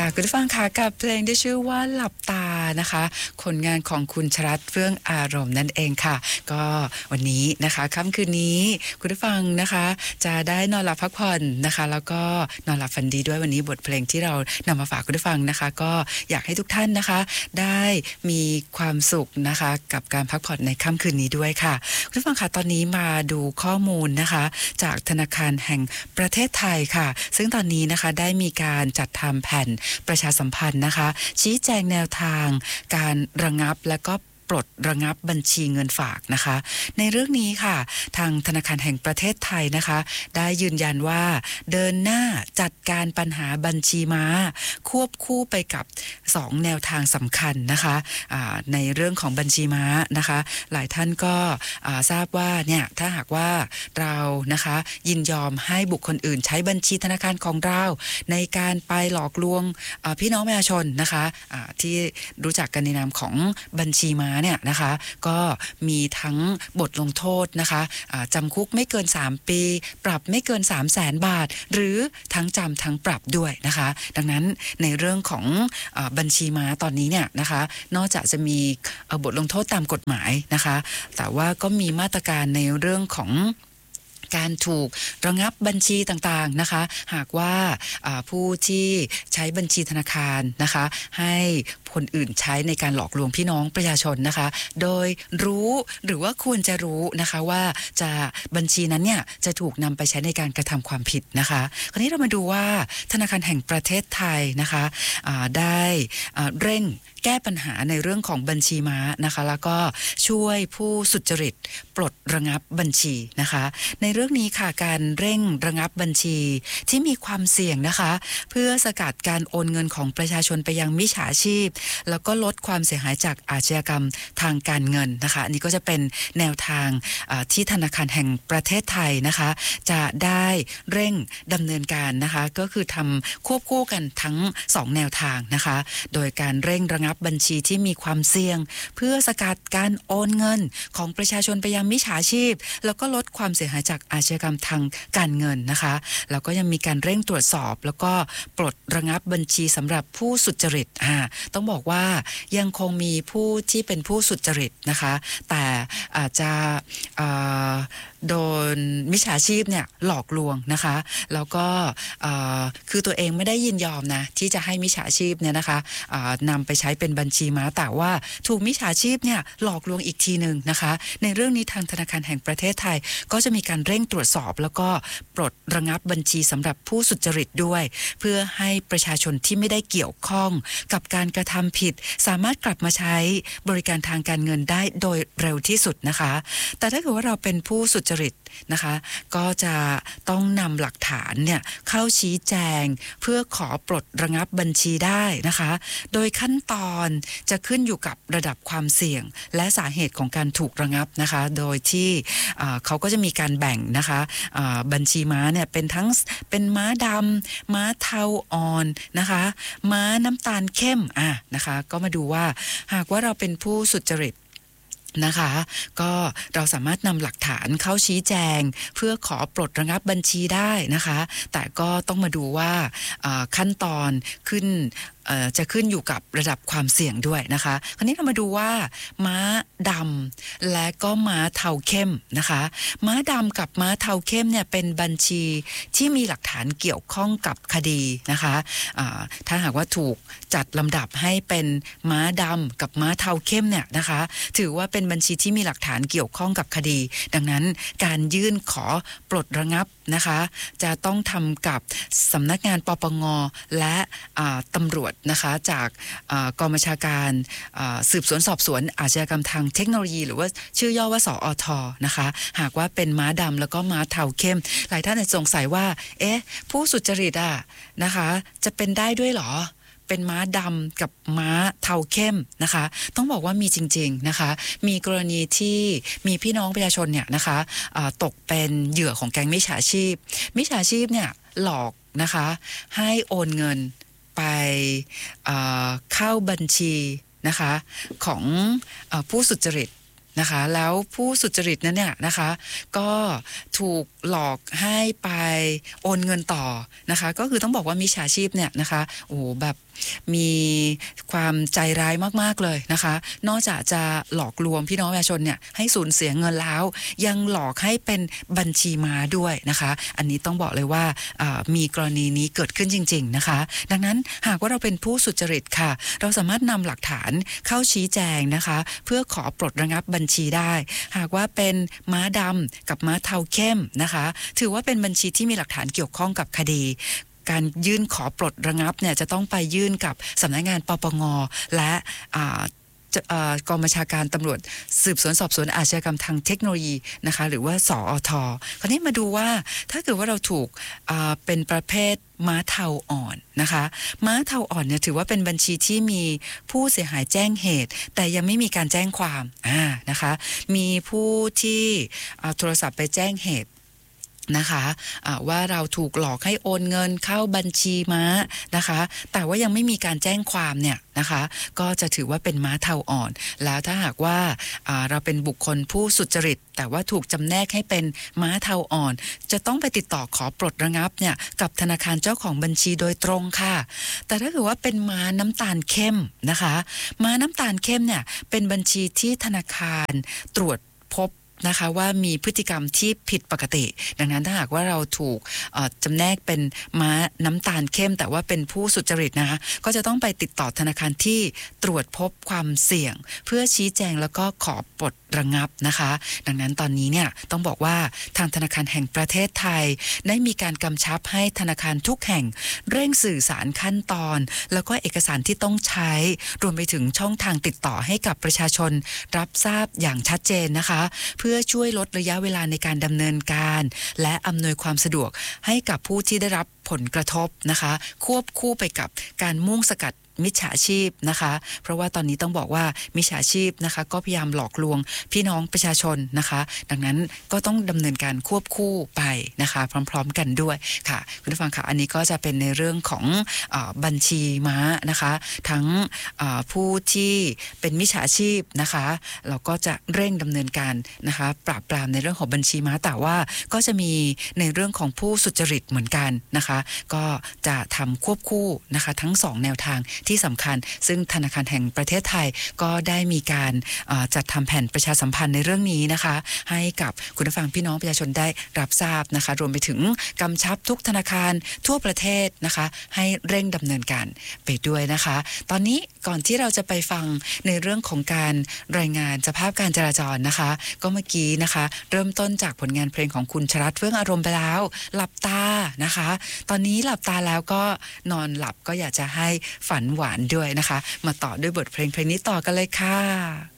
คุณผู้ฟังค่ะกับเพลงที่ชื่อว่าหลับตานะคะผลงานของคุณชรัตน์เฟื่องอารมณ์นั่นเองค่ะก็วันนี้นะคะค่ำคืนนี้คุณผู้ฟังนะคะจะได้นอนหลับพักผ่อนนะคะแล้วก็นอนหลับฝันดีด้วยวันนี้บทเพลงที่เรานำมาฝากคุณผู้ฟังนะคะก็อยากให้ทุกท่านนะคะได้มีความสุขนะคะกับการพักผ่อนในค่ำคืนนี้ด้วยค่ะคุณผู้ฟังค่ะตอนนี้มาดูข้อมูลนะคะจากธนาคารแห่งประเทศไทยค่ะซึ่งตอนนี้นะคะได้มีการจัดทำแผ่นประชาสัมพันธ์นะคะชี้แจงแนวทางการระงับและก็ปลดระงับบัญชีเงินฝากนะคะในเรื่องนี้ค่ะทางธนาคารแห่งประเทศไทยนะคะได้ยืนยันว่าเดินหน้าจัดการปัญหาบัญชีม้าควบคู่ไปกับ2แนวทางสำคัญนะคะในเรื่องของบัญชีม้านะคะหลายท่านก็ทราบว่าเนี่ยถ้าหากว่าเรานะคะยินยอมให้บุคคลอื่นใช้บัญชีธนาคารของเราในการไปหลอกลวงพี่น้องประชาชนนะคะที่รู้จักกันในนามของบัญชีม้าเนี่ยนะคะก็มีทั้งบทลงโทษนะคะจำคุกไม่เกิน3ปีปรับไม่เกิน 300,000 บาทหรือทั้งจำทั้งปรับด้วยนะคะดังนั้นในเรื่องของบัญชีม้าตอนนี้เนี่ยนะคะนอกจากจะมีบทลงโทษตามกฎหมายนะคะแต่ว่าก็มีมาตรการในเรื่องของการถูกระงับบัญชีต่างๆนะคะหากว่าผู้ที่ใช้บัญชีธนาคารนะคะให้คนอื่นใช้ในการหลอกลวงพี่น้องประชาชนนะคะโดยรู้หรือว่าควรจะรู้นะคะว่าจะบัญชีนั้นเนี่ยจะถูกนำไปใช้ในการกระทำความผิดนะคะคราวนี้เรามาดูว่าธนาคารแห่งประเทศไทยนะคะได้เร่งแก้ปัญหาในเรื่องของบัญชีม้านะคะแล้วก็ช่วยผู้สุจริตปลดระงับบัญชีนะคะในเรื่องนี้ค่ะการเร่งระงับบัญชีที่มีความเสี่ยงนะคะเพื่อสกัดการโอนเงินของประชาชนไปยังมิจฉาชีพแล้วก็ลดความเสียหายจากอาชญากรรมทางการเงินนะคะอันนี้ก็จะเป็นแนวทางที่ธนาคารแห่งประเทศไทยนะคะจะได้เร่งดำเนินการนะคะก็คือทำควบคู่กันทั้ง2แนวทางนะคะโดยการเร่งระงับบัญชีที่มีความเสี่ยงเพื่อสกัดการโอนเงินของประชาชนไปยังมิจฉาชีพแล้วก็ลดความเสียหายจากอาชญากรรมทางการเงินนะคะแล้วก็ยังมีการเร่งตรวจสอบแล้วก็ปลดระงับบัญชีสำหรับผู้สุจริตต้องบอกว่ายังคงมีผู้ที่เป็นผู้สุจริตนะคะแต่อาจจะโดนมิจฉาชีพเนี่ยหลอกลวงนะคะแล้วก็คือตัวเองไม่ได้ยินยอมนะที่จะให้มิจฉาชีพเนี่ยนะคะนำไปใช้เป็นบัญชีม้าแต่ว่าถูกมิจฉาชีพเนี่ยหลอกลวงอีกทีหนึ่งนะคะในเรื่องนี้ทางธนาคารแห่งประเทศไทยก็จะมีการเร่งตรวจสอบแล้วก็ปลดระงับบัญชีสำหรับผู้สุจริตด้วยเพื่อให้ประชาชนที่ไม่ได้เกี่ยวข้องกับการกระทำผิดสามารถกลับมาใช้บริการทางการเงินได้โดยเร็วที่สุดนะคะแต่ถ้าเกิดว่าเราเป็นผู้สุจริตนะคะก็จะต้องนำหลักฐานเนี่ยเข้าชี้แจงเพื่อขอปลดระงับบัญชีได้นะคะโดยขั้นตอนจะขึ้นอยู่กับระดับความเสี่ยงและสาเหตุของการถูกระงับนะคะโดยที่เขาก็จะมีการแบ่งนะคะบัญชีม้าเนี่ยเป็นม้าดำม้าเทาอ่อนนะคะม้าน้ำตาลเข้มนะคะก็มาดูว่าหากว่าเราเป็นผู้สุจริตนะคะก็เราสามารถนำหลักฐานเข้าชี้แจงเพื่อขอปลดระงับบัญชีได้นะคะแต่ก็ต้องมาดูว่าขั้นตอนจะขึ้นอยู่กับระดับความเสี่ยงด้วยนะคะคราวนี้เรามาดูว่าม้าดำและก็ม้าเทาเข้มนะคะม้าดำกับม้าเทาเข้มเนี่ยเป็นบัญชีที่มีหลักฐานเกี่ยวข้องกับคดีนะคะถ้าหากว่าถูกจัดลำดับให้เป็นม้าดำกับม้าเทาเข้มเนี่ยนะคะถือว่าเป็นบัญชีที่มีหลักฐานเกี่ยวข้องกับคดีดังนั้นการยื่นขอปลดระงับนะคะจะต้องทำกับสำนักงานปปงและตำรวจนะคะจากกองบัญชาการสืบสวนสอบสวนอาชญากรรมทางเทคโนโลยีหรือว่าชื่อย่อว่าสอทนะคะหากว่าเป็นม้าดำแล้วก็ม้าเทาเข้มหลายท่านอาจจะสงสัยว่าผู้สุจริตนะคะจะเป็นได้ด้วยเหรอเป็นม้าดำกับม้าเทาเข้มนะคะต้องบอกว่ามีจริงๆนะคะมีกรณีที่มีพี่น้องประชาชนเนี่ยนะคะตกเป็นเหยื่อของแก๊งมิจฉาชีพเนี่ยหลอกนะคะให้โอนเงินไปเข้าบัญชีนะคะของผู้สุจริตนะคะแล้วผู้สุจริตนั้นเนี่ยนะคะก็ถูกหลอกให้ไปโอนเงินต่อนะคะก็คือต้องบอกว่ามิจฉาชีพเนี่ยนะคะโอ้โหแบบมีความใจร้ายมากๆเลยนะคะนอกจากจะหลอกลวงพี่น้องประชาชนเนี่ยให้สูญเสียเงินแล้วยังหลอกให้เป็นบัญชีม้าด้วยนะคะอันนี้ต้องบอกเลยว่ามีกรณีนี้เกิดขึ้นจริงๆนะคะดังนั้นหากว่าเราเป็นผู้สุจริตค่ะเราสามารถนำหลักฐานเข้าชี้แจงนะคะเพื่อขอปลดระงับบัญชีได้หากว่าเป็นม้าดำกับม้าเทาเข้มนะคะถือว่าเป็นบัญชีที่มีหลักฐานเกี่ยวข้องกับคดีการยื่นขอปลดระงับเนี่ยจะต้องไปยื่นกับสำนักงานปปงและกองบัญชาการตำรวจสืบสวนสอบสวนอาชญากรรมทางเทคโนโลยีนะคะหรือว่าสอท.คราวนี้มาดูว่าถ้าเกิดว่าเราถูกเป็นประเภทม้าเทาอ่อนนะคะม้าเทาอ่อนเนี่ยถือว่าเป็นบัญชีที่มีผู้เสียหายแจ้งเหตุแต่ยังไม่มีการแจ้งความนะคะมีผู้ที่โทรศัพท์ไปแจ้งเหตุนะคะว่าเราถูกหลอกให้โอนเงินเข้าบัญชีม้านะคะแต่ว่ายังไม่มีการแจ้งความเนี่ยนะคะก็จะถือว่าเป็นม้าเทาอ่อนแล้วถ้าหากว่าเราเป็นบุคคลผู้สุจริตแต่ว่าถูกจำแนกให้เป็นม้าเทาอ่อนจะต้องไปติดต่อขอปลดระงับเนี่ยกับธนาคารเจ้าของบัญชีโดยตรงค่ะแต่ถ้าเกิดว่าเป็นม้าน้ำตาลเข้มนะคะม้าน้ำตาลเข้มเนี่ยเป็นบัญชีที่ธนาคารตรวจพบนะคะว่ามีพฤติกรรมที่ผิดปกติดังนั้นถ้าหากว่าเราถูกจำแนกเป็นม้าน้ำตาลเข้มแต่ว่าเป็นผู้สุจริตนะคะก็จะต้องไปติดต่อธนาคารที่ตรวจพบความเสี่ยงเพื่อชี้แจงแล้วก็ขอปลดระงับนะคะดังนั้นตอนนี้เนี่ยต้องบอกว่าทางธนาคารแห่งประเทศไทยได้มีการกำชับให้ธนาคารทุกแห่งเร่งสื่อสารขั้นตอนแล้วก็เอกสารที่ต้องใช้รวมไปถึงช่องทางติดต่อให้กับประชาชนรับทราบอย่างชัดเจนนะคะเพื่อช่วยลดระยะเวลาในการดำเนินการและอำนวยความสะดวกให้กับผู้ที่ได้รับผลกระทบนะคะควบคู่ไปกับการมุ่งสกัดมิจฉาชีพนะคะเพราะว่าตอนนี้ต้องบอกว่ามิจฉาชีพนะคะก็พยายามหลอกลวงพี่น้องประชาชนนะคะดังนั้นก็ต้องดำเนินการควบคู่ไปนะคะพร้อมๆกันด้วยค่ะคุณผู้ฟังค่ะอันนี้ก็จะเป็นในเรื่องของบัญชีม้านะคะทั้งผู้ที่เป็นมิจฉาชีพนะคะเราก็จะเร่งดำเนินการนะคะปราบปรามในเรื่องของบัญชีม้าแต่ว่าก็จะมีในเรื่องของผู้สุจริตเหมือนกันนะคะก็จะทำควบคู่นะคะทั้ง2แนวทางที่สำคัญซึ่งธนาคารแห่งประเทศไทยก็ได้มีการจัดทำแผ่นประชาสัมพันธ์ในเรื่องนี้นะคะให้กับคุณผู้ฟังพี่น้องประชาชนได้รับทราบนะคะรวมไปถึงกำชับทุกธนาคารทั่วประเทศนะคะให้เร่งดำเนินการไปด้วยนะคะตอนนี้ก่อนที่เราจะไปฟังในเรื่องของการรายงานสภาพการจราจรนะคะก็เมื่อกี้นะคะเริ่มต้นจากผลงานเพลงของคุณชรัตน์เฟื่องอารมณ์ไปแล้วหลับตานะคะตอนนี้หลับตาแล้วก็นอนหลับก็อยากจะให้ฝันหวานด้วยนะคะมาต่อด้วยบทเพลงนี้ต่อกันเลยค่ะ